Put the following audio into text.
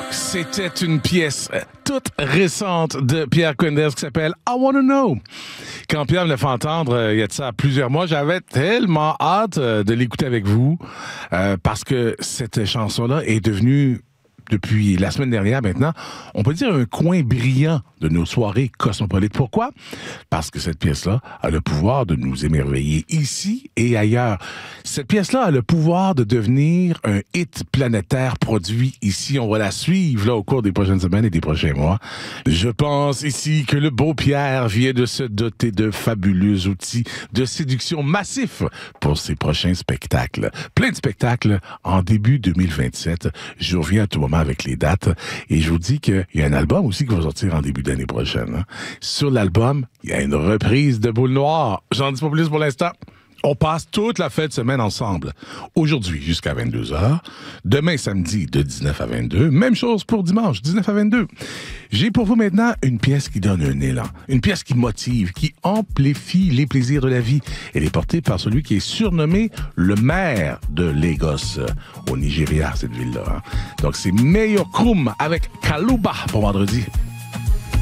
C'était une pièce toute récente de Pierre Quenders qui s'appelle I Wanna Know. Quand Pierre me l'a fait entendre, il y a de ça plusieurs mois, j'avais tellement hâte de l'écouter avec vous parce que cette chanson-là est devenue, depuis la semaine dernière maintenant, on peut dire un coin brillant de nos soirées cosmopolites. Pourquoi? Parce que cette pièce-là a le pouvoir de nous émerveiller ici et ailleurs. Cette pièce-là a le pouvoir de devenir un hit planétaire produit ici. On va la suivre là au cours des prochaines semaines et des prochains mois. Je pense ici que le beau Pierre vient de se doter de fabuleux outils de séduction massifs pour ses prochains spectacles. Plein de spectacles en début 2027. Je reviens à tout moment avec les dates et je vous dis qu'il y a un album aussi qui va sortir en début d'année prochaine. Hein. Sur l'album, il y a une reprise de Boule Noire. J'en dis pas plus pour l'instant. On passe toute la fête de semaine ensemble. Aujourd'hui, jusqu'à 22h. Demain, samedi, de 19 à 22. Même chose pour dimanche, 19 à 22. J'ai pour vous maintenant une pièce qui donne un élan. Une pièce qui motive, qui amplifie les plaisirs de la vie. Elle est portée par celui qui est surnommé le maire de Lagos, au Nigeria, cette ville-là. Hein. Donc, c'est Mayor Krum avec Kaluba pour vendredi.